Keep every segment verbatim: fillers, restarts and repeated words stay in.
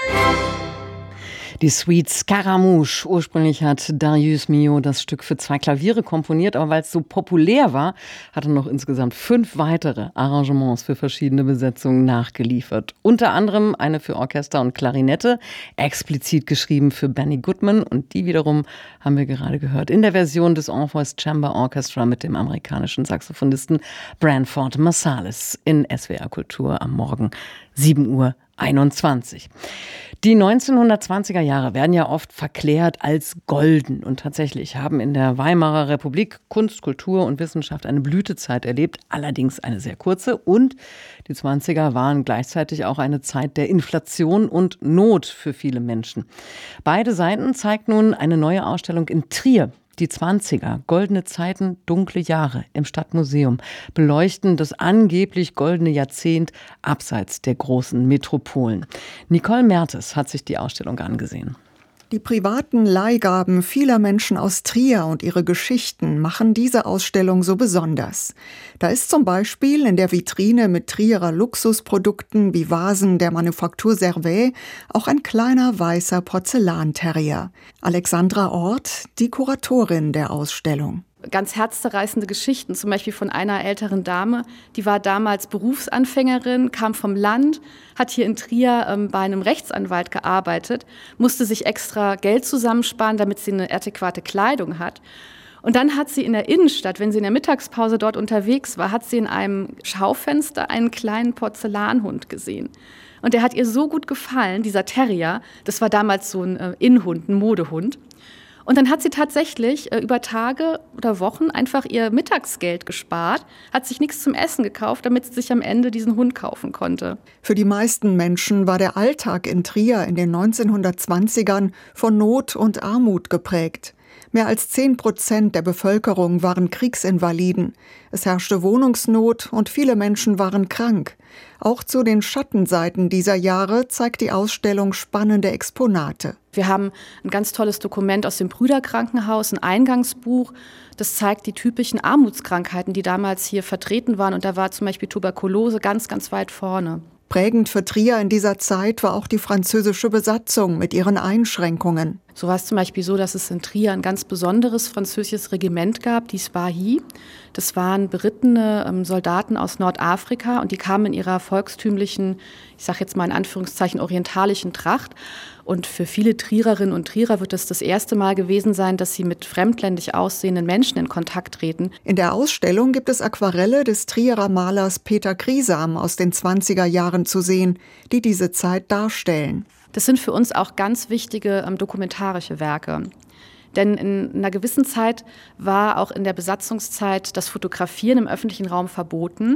Die Suite Scaramouche. Ursprünglich hat Darius Milhaud das Stück für zwei Klaviere komponiert, aber weil es so populär war, hat er noch insgesamt fünf weitere Arrangements für verschiedene Besetzungen nachgeliefert. Unter anderem eine für Orchester und Klarinette, explizit geschrieben für Benny Goodman, und die wiederum haben wir gerade gehört in der Version des Orpheus Chamber Orchestra mit dem amerikanischen Saxophonisten Branford Marsalis in S W R Kultur am Morgen sieben Uhr einundzwanzig. Die neunzehnhundertzwanziger Jahre werden ja oft verklärt als golden. Und tatsächlich haben in der Weimarer Republik Kunst, Kultur und Wissenschaft eine Blütezeit erlebt, allerdings eine sehr kurze. Und die zwanziger waren gleichzeitig auch eine Zeit der Inflation und Not für viele Menschen. Beide Seiten zeigt nun eine neue Ausstellung in Trier. Die zwanziger, goldene Zeiten, dunkle Jahre im Stadtmuseum beleuchten das angeblich goldene Jahrzehnt abseits der großen Metropolen. Nicole Mertes hat sich die Ausstellung angesehen. Die privaten Leihgaben vieler Menschen aus Trier und ihre Geschichten machen diese Ausstellung so besonders. Da ist zum Beispiel in der Vitrine mit Trierer Luxusprodukten wie Vasen der Manufaktur Servet auch ein kleiner weißer Porzellanterrier. Alexandra Ort, die Kuratorin der Ausstellung. Ganz herzzerreißende Geschichten, zum Beispiel von einer älteren Dame, die war damals Berufsanfängerin, kam vom Land, hat hier in Trier ähm, bei einem Rechtsanwalt gearbeitet, musste sich extra Geld zusammensparen, damit sie eine adäquate Kleidung hat. Und dann hat sie in der Innenstadt, wenn sie in der Mittagspause dort unterwegs war, hat sie in einem Schaufenster einen kleinen Porzellanhund gesehen. Und der hat ihr so gut gefallen, dieser Terrier, das war damals so ein äh, Innenhund, ein Modehund. Und dann hat sie tatsächlich äh, über Tage oder Wochen einfach ihr Mittagsgeld gespart, hat sich nichts zum Essen gekauft, damit sie sich am Ende diesen Hund kaufen konnte. Für die meisten Menschen war der Alltag in Trier in den neunzehnhundertzwanzigern von Not und Armut geprägt. Mehr als zehn Prozent der Bevölkerung waren Kriegsinvaliden. Es herrschte Wohnungsnot und viele Menschen waren krank. Auch zu den Schattenseiten dieser Jahre zeigt die Ausstellung spannende Exponate. Wir haben ein ganz tolles Dokument aus dem Brüderkrankenhaus, ein Eingangsbuch. Das zeigt die typischen Armutskrankheiten, die damals hier vertreten waren. Und da war zum Beispiel Tuberkulose ganz, ganz weit vorne. Prägend für Trier in dieser Zeit war auch die französische Besatzung mit ihren Einschränkungen. So war es zum Beispiel so, dass es in Trier ein ganz besonderes französisches Regiment gab, die Spahi. Das waren berittene ähm, Soldaten aus Nordafrika und die kamen in ihrer volkstümlichen, ich sage jetzt mal in Anführungszeichen, orientalischen Tracht. Und für viele Triererinnen und Trierer wird es das erste Mal gewesen sein, dass sie mit fremdländisch aussehenden Menschen in Kontakt treten. In der Ausstellung gibt es Aquarelle des Trierer Malers Peter Kriesam aus den zwanziger Jahren zu sehen, die diese Zeit darstellen. Das sind für uns auch ganz wichtige ähm, dokumentarische Werke. Denn in einer gewissen Zeit war auch in der Besatzungszeit das Fotografieren im öffentlichen Raum verboten.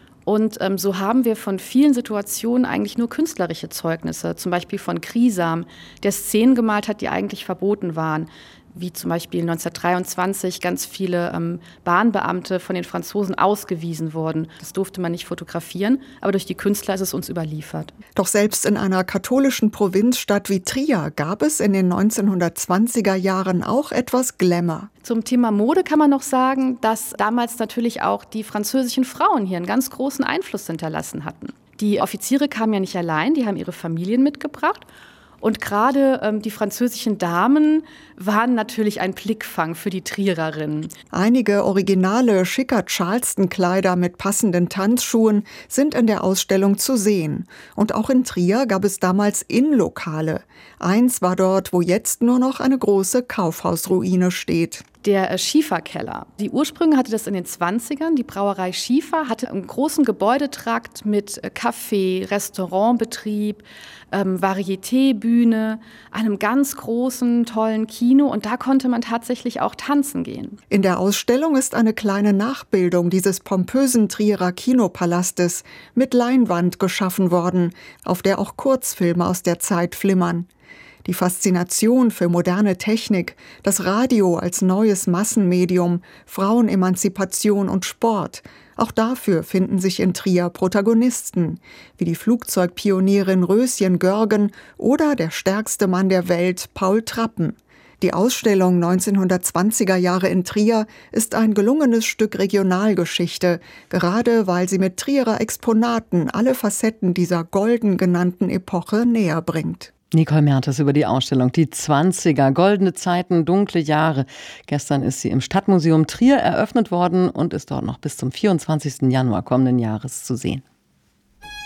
Und ähm, so haben wir von vielen Situationen eigentlich nur künstlerische Zeugnisse, zum Beispiel von Kriesam, der Szenen gemalt hat, die eigentlich verboten waren. Wie zum Beispiel neunzehnhundertdreiundzwanzig ganz viele ähm, Bahnbeamte von den Franzosen ausgewiesen wurden. Das durfte man nicht fotografieren, aber durch die Künstler ist es uns überliefert. Doch selbst in einer katholischen Provinzstadt wie Trier gab es in den neunzehnhundertzwanziger Jahren auch etwas Glamour. Zum Thema Mode kann man noch sagen, dass damals natürlich auch die französischen Frauen hier einen ganz großen Einfluss hinterlassen hatten. Die Offiziere kamen ja nicht allein, die haben ihre Familien mitgebracht. Und gerade ähm, die französischen Damen waren natürlich ein Blickfang für die Triererinnen. Einige originale, schicker Charleston-Kleider mit passenden Tanzschuhen sind in der Ausstellung zu sehen. Und auch in Trier gab es damals Innenlokale. Eins war dort, wo jetzt nur noch eine große Kaufhausruine steht. Der äh, Schieferkeller. Die Ursprünge hatte das in den zwanzigern. Die Brauerei Schiefer hatte einen großen Gebäudetrakt mit äh, Café, Restaurantbetrieb, ähm, Varieté-Bühne, einem ganz großen, tollen Kino. Und da konnte man tatsächlich auch tanzen gehen. In der Ausstellung ist eine kleine Nachbildung dieses pompösen Trierer Kinopalastes mit Leinwand geschaffen worden, auf der auch Kurzfilme aus der Zeit flimmern. Die Faszination für moderne Technik, das Radio als neues Massenmedium, Frauenemanzipation und Sport. Auch dafür finden sich in Trier Protagonisten, wie die Flugzeugpionierin Röschen Görgen oder der stärkste Mann der Welt, Paul Trappen. Die Ausstellung neunzehnhundertzwanziger Jahre in Trier ist ein gelungenes Stück Regionalgeschichte, gerade weil sie mit Trierer Exponaten alle Facetten dieser golden genannten Epoche näher bringt. Nicole Mertes über die Ausstellung Die Zwanziger, goldene Zeiten, dunkle Jahre. Gestern ist sie im Stadtmuseum Trier eröffnet worden und ist dort noch bis zum vierundzwanzigsten Januar kommenden Jahres zu sehen.